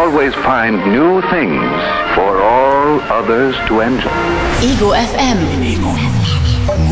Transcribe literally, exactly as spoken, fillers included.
always find new things for all others to enjoy. Ego F M. Ego.